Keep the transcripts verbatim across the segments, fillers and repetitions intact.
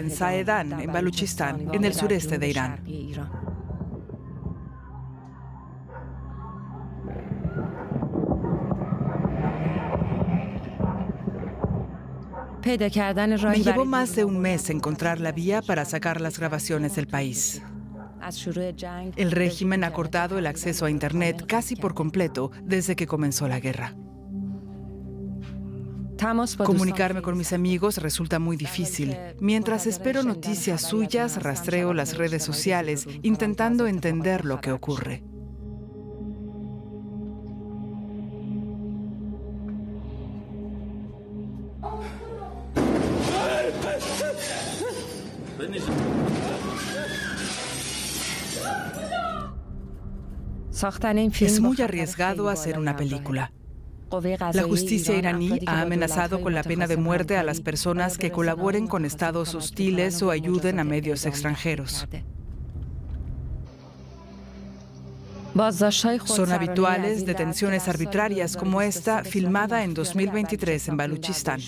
en Zahedan, en Baluchistán, en el sureste de Irán. Me llevó más de un mes encontrar la vía para sacar las grabaciones del país. El régimen ha cortado el acceso a Internet casi por completo desde que comenzó la guerra. Comunicarme con mis amigos resulta muy difícil. Mientras espero noticias suyas, rastreo las redes sociales, intentando entender lo que ocurre. Es muy arriesgado hacer una película. La justicia iraní ha amenazado con la pena de muerte a las personas que colaboren con estados hostiles o ayuden a medios extranjeros. Son habituales detenciones arbitrarias como esta, filmada en dos mil veintitrés en Baluchistán.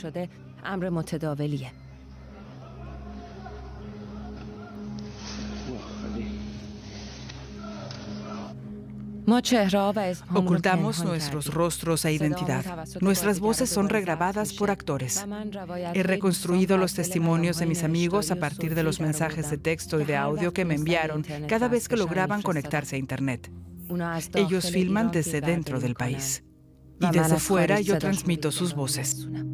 Ocultamos nuestros rostros e identidad. Nuestras voces son regrabadas por actores. He reconstruido los testimonios de mis amigos a partir de los mensajes de texto y de audio que me enviaron cada vez que lograban conectarse a Internet. Ellos filman desde dentro del país. Y desde fuera yo transmito sus voces.